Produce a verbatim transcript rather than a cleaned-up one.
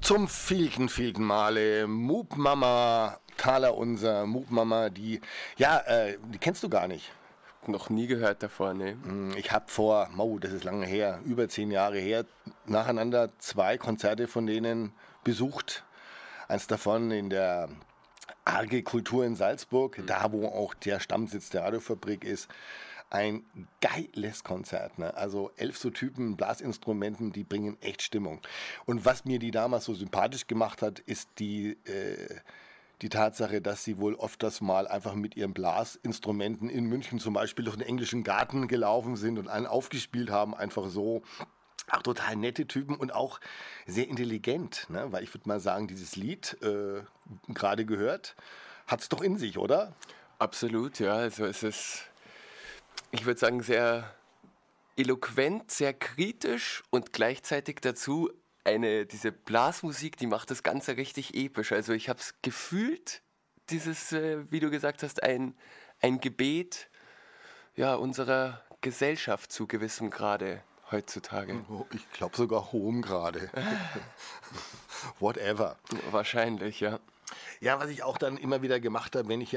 Zum vielten, vielten Male Moop Mama, Carla Unser, Moop Mama, die, ja, äh, die kennst du gar nicht. Noch nie gehört davor, ne? Ich habe vor, oh, das ist lange her, über zehn Jahre her, nacheinander zwei Konzerte von denen besucht. Eins davon in der Arge Kultur in Salzburg, mhm. da wo auch der Stammsitz der Radiofabrik ist. Ein geiles Konzert, ne? Also elf so Typen, Blasinstrumenten, die bringen echt Stimmung. Und was mir die damals so sympathisch gemacht hat, ist die, äh, die Tatsache, dass sie wohl öfters mal einfach mit ihren Blasinstrumenten in München zum Beispiel durch den englischen Garten gelaufen sind und einen aufgespielt haben, einfach so. Auch total nette Typen und auch sehr intelligent, ne? Weil ich würde mal sagen, dieses Lied, äh, gerade gehört, hat es doch in sich, oder? Absolut, ja. Also es ist, ich würde sagen, sehr eloquent, sehr kritisch und gleichzeitig dazu eine, diese Blasmusik, die macht das Ganze richtig episch. Also ich habe es gefühlt, dieses, äh, wie du gesagt hast, ein, ein Gebet ja, unserer Gesellschaft zu gewissem Grade heutzutage. Ich glaube sogar hohem Grade. Whatever. Wahrscheinlich, ja. Ja, was ich auch dann immer wieder gemacht habe, wenn ich